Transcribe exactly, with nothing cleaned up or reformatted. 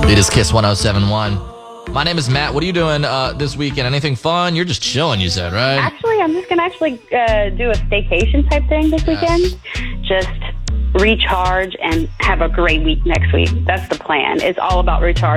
It is Kiss one oh seven point one. My name is Matt. What are you doing uh, this weekend? Anything fun? You're just chilling, you said, right? Actually, I'm just going to actually uh, do a staycation type thing this Yes. weekend. Just recharge and have a great week next week. That's the plan. It's all about recharge.